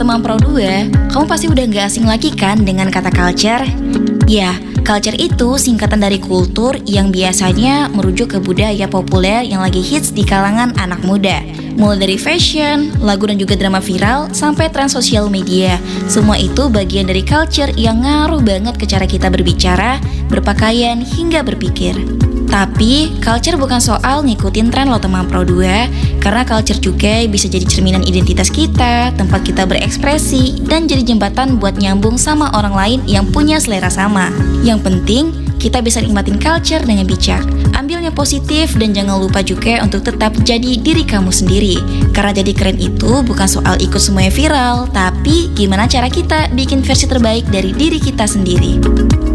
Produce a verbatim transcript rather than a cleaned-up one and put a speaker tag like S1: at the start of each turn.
S1: teman Pro dua, kamu pasti udah gak asing lagi kan dengan kata culture? Ya, culture itu singkatan dari kultur yang biasanya merujuk ke budaya populer yang lagi hits di kalangan anak muda. Mulai dari fashion, lagu dan juga drama viral, sampai tren sosial media. Semua itu bagian dari culture yang ngaruh banget ke cara kita berbicara, berpakaian, hingga berpikir. Tapi, culture bukan soal ngikutin tren lo teman Pro dua, karena culture juga bisa jadi cerminan identitas kita, tempat kita berekspresi, dan jadi jembatan buat nyambung sama orang lain yang punya selera sama. Yang penting, kita bisa nikmatin culture dengan bijak. Ambilnya positif dan jangan lupa juga untuk tetap jadi diri kamu sendiri. Karena jadi keren itu bukan soal ikut semuanya viral, tapi gimana cara kita bikin versi terbaik dari diri kita sendiri.